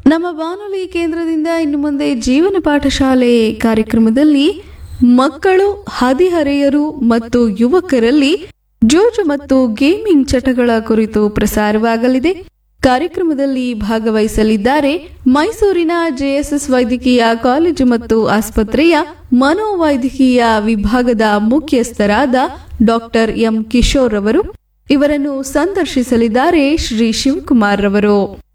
ನಮ್ಮ ಬಾನುಲಿ ಕೇಂದ್ರದಿಂದ ಇನ್ನು ಮುಂದೆ ಜೀವನ ಪಾಠಶಾಲೆ ಕಾರ್ಯಕ್ರಮದಲ್ಲಿ ಮಕ್ಕಳು, ಹದಿಹರೆಯರು ಮತ್ತು ಯುವಕರಲ್ಲಿ ಜೂಜು ಮತ್ತು ಗೇಮಿಂಗ್ ಚಟಗಳ ಕುರಿತು ಪ್ರಸಾರವಾಗಲಿದೆ. ಕಾರ್ಯಕ್ರಮದಲ್ಲಿ ಭಾಗವಹಿಸಲಿದ್ದಾರೆ ಮೈಸೂರಿನ ಜೆಎಸ್ಎಸ್ ವೈದ್ಯಕೀಯ ಕಾಲೇಜು ಮತ್ತು ಆಸ್ಪತ್ರೆಯ ಮನೋವೈದ್ಯಕೀಯ ವಿಭಾಗದ ಮುಖ್ಯಸ್ಥರಾದ ಡಾಕ್ಟರ್ ಎಂ ಕಿಶೋರ್ ಅವರು. ಇವರನ್ನು ಸಂದರ್ಶಿಸಲಿದ್ದಾರೆ ಶ್ರೀ ಶಿವಕುಮಾರ್ ರವರು.